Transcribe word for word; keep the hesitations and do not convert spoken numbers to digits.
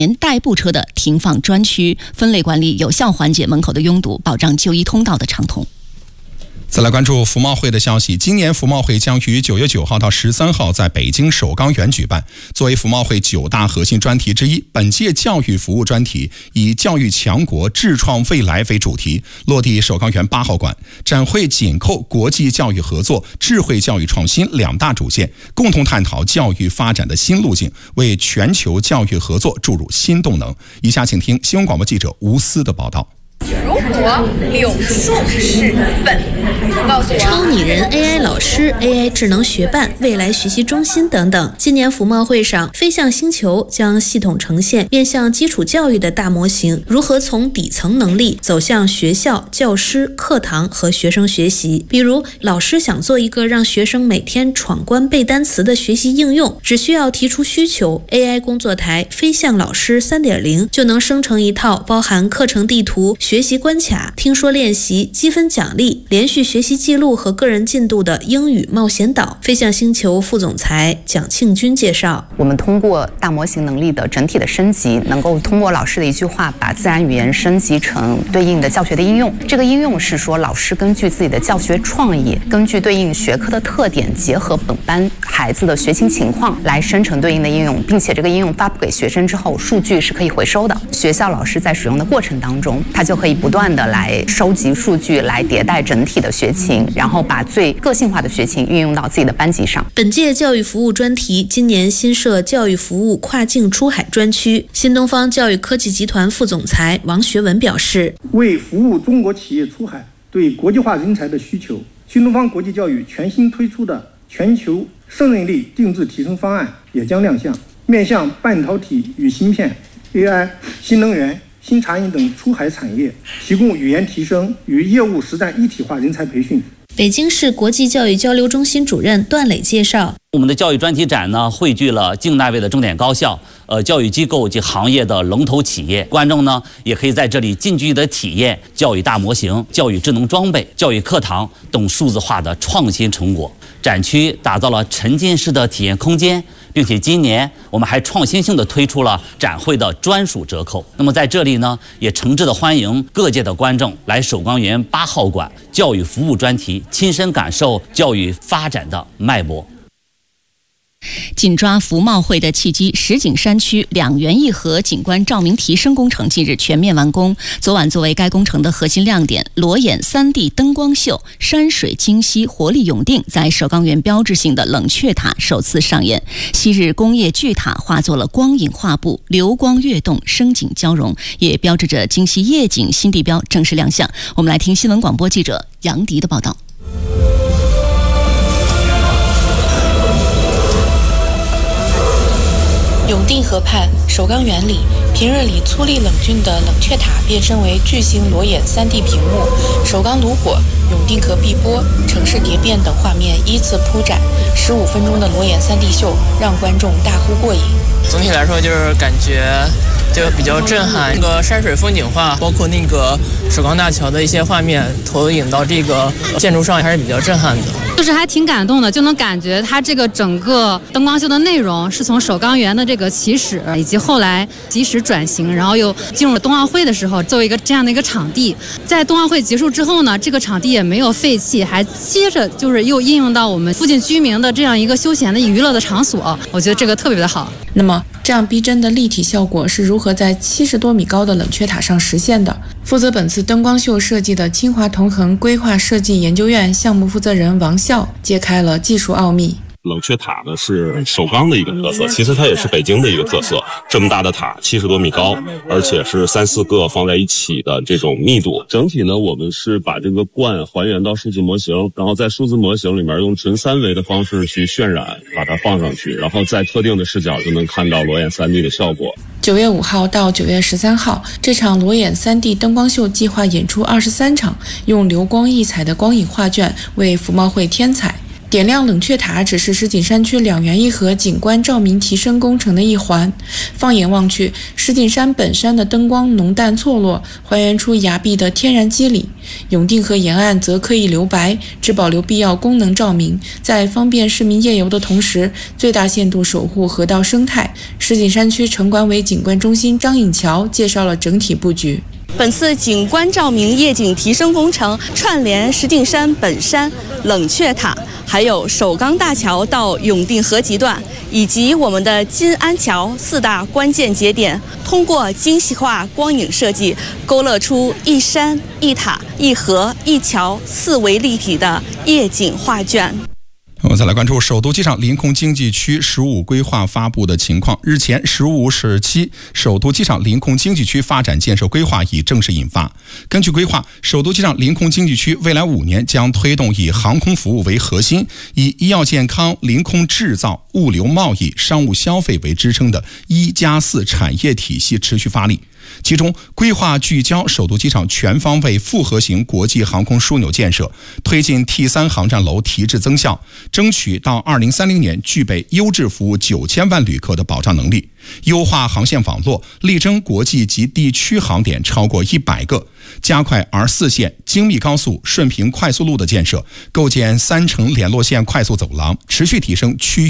代步车的停放专区，分类管理，有效缓解门口的拥堵，保障就医通道的畅通。 再来关注服贸会的消息。今年服贸会将于九月九号到十三号在北京首钢园举办。作为服贸会九大核心专题之一，本届教育服务专题以教育强国、智创未来为主题，落地首钢园八号馆。展会紧扣国际教育合作、智慧教育创新两大主线，共同探讨教育发展的新路径，为全球教育合作注入新动能。以下请听新闻广播记者吴思的报道。 如果柳树是粉，告诉我。 超拟人 A I 老师、A I 智能学伴、未来学习中心等等。今年服贸会上，飞向星球将系统呈现面向基础教育的大模型，如何从底层能力走向学校、教师、课堂和学生学习。比如，老师想做一个让学生每天闯关背单词的学习应用，只需要提出需求 ，A I 工作台飞向老师 三点零 就能生成一套包含课程地图、学习关卡、听说练习、积分奖励、连续学习记录和个人进度的英语冒险岛。飞向星球副总裁蒋庆军介绍， 我们通过大模型能力的整体的升级，能够通过老师的一句话，把自然语言升级成对应的教学的应用。这个应用是说，老师根据自己的教学创意，根据对应学科的特点，结合本班孩子的学习情况来生成对应的应用，并且这个应用发布给学生之后，数据是可以回收的。学校老师在使用的过程当中，他就可以不断的来收集数据，来迭代整体的学情，然后把最个性化的学情运用到自己的班级上。 本届教育服务专题今年新设教育服务跨境出海专区。新东方教育科技集团副总裁王学文表示， 为服务中国企业出海对国际化人才的需求，新东方国际教育全新推出的全球胜任力定制提升方案也将亮相，面向半导体与芯片、A I、新能源、新茶饮等出海产业，提供语言提升与业务实战一体化人才培训。 北京市国际教育交流中心主任段磊介绍， 我们的教育专题展呢，汇聚了境内外的重点高校、呃教育机构及行业的龙头企业，观众呢也可以在这里近距离的体验教育大模型、教育智能装备、教育课堂等数字化的创新成果。展区打造了沉浸式的体验空间，并且今年我们还创新性的推出了展会的专属折扣。那么在这里呢，也诚挚的欢迎各界的观众来首钢园八号馆教育服务专题，亲身感受教育发展的脉搏。 紧抓服贸会的契机，石景山区两园一河景观照明提升工程近日全面完工。昨晚作为该工程的核心亮点，裸眼 三 D 灯光秀，山水清晰，活力永定，在首钢园标志性的冷却塔首次上演。昔日工业巨塔化作了光影画布，流光跃动，声景交融，也标志着京西夜景新地标正式亮相。我们来听新闻广播记者杨迪的报道。 永定河畔首钢园里，平日里粗粝冷峻的冷却塔变身为巨型裸眼 三 D 屏幕，首钢炉火、永定河碧波、城市蝶变等画面依次铺展，十五分钟的裸眼 三 D 秀让观众大呼过瘾。 总体来说就是感觉就比较震撼，那个山水风景画，包括那个首钢大桥的一些画面投影到这个建筑上，还是比较震撼的， 就是还挺感动的，就能感觉它这个整个灯光秀的内容是从首钢园的这个起始，以及后来及时转型，然后又进入了冬奥会的时候作为一个这样的一个场地。在冬奥会结束之后呢，这个场地也没有废弃，还接着就是又应用到我们附近居民的这样一个休闲的娱乐的场所，我觉得这个特别的好。 那么这样逼真的立体效果是如何在七十多米高的冷却塔上实现的？负责本次灯光秀设计的清华同恒规划设计研究院项目负责人王笑揭开了技术奥秘。 冷却塔呢是首钢的一个特色，其实它也是北京的一个特色。这么大的塔，七十多米高，而且是三四个放在一起的这种密度。整体呢，我们是把这个冠还原到数字模型，然后在数字模型里面用纯三维的方式去渲染，把它放上去，然后在特定的视角就能看到裸眼 三 D 的效果。 九月五号到九月十三号，这场裸眼 三 D 灯光秀计划演出二十三场，用流光溢彩的光影画卷为服贸会添彩。 点亮冷却塔只是石景山区两园一河景观照明提升工程的一环。放眼望去，石景山本山的灯光浓淡错落，还原出崖壁的天然肌理。永定河沿岸则刻意留白，只保留必要功能照明，在方便市民夜游的同时，最大限度守护河道生态。石景山区城管委景观中心张颖桥介绍了整体布局。 本次景观照明夜景提升工程串联石景山本山、冷却塔，还有首钢大桥到永定河集段，以及我们的金安桥四大关键节点，通过精细化光影设计，勾勒出一山一塔一河一桥四维立体的夜景画卷。 我们再来关注首都机场临空经济区“十五”规划发布的情况。日前，“十五”时期首都机场临空经济区发展建设规划已正式印发。根据规划，首都机场临空经济区未来五年将推动以航空服务为核心，以医药健康、临空制造、物流贸易、商务消费为支撑的“一加四”产业体系持续发力。其中，规划聚焦首都机场全方位复合型国际航空枢纽建设，推进 T 三 航站楼提质增效，争取到二零三零年具备优质服务九千万旅客的保障能力。优化航线网络，力争国际及地区航点超过一百个，加快 R 四 线、精密高速、顺平快速路的建设，构建三城联络线快速走廊，持续提升区域